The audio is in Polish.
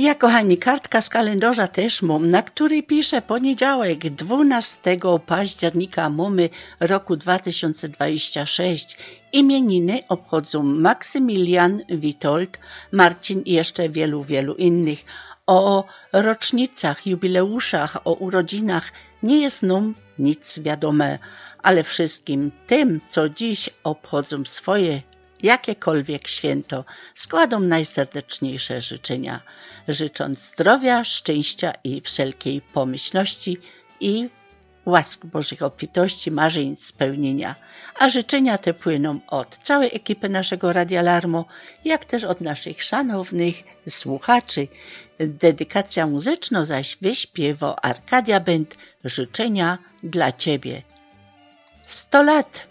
Ja, kochani, kartka z kalendarza też mam, na której piszę poniedziałek 12 października mamy roku 2026. Imieniny obchodzą Maksymilian, Witold, Marcin i jeszcze wielu innych. O rocznicach, jubileuszach, o urodzinach nie jest nam nic wiadome, ale wszystkim tym, co dziś obchodzą swoje jakiekolwiek święto, składam najserdeczniejsze życzenia, życząc zdrowia, szczęścia i wszelkiej pomyślności i łask Bożych obfitości, marzeń spełnienia. A życzenia te płyną od całej ekipy naszego Radia Larmo, jak też od naszych szanownych słuchaczy. Dedykacja muzyczna zaś wyśpiewa Arkadia Band. Życzenia dla Ciebie. 100 lat!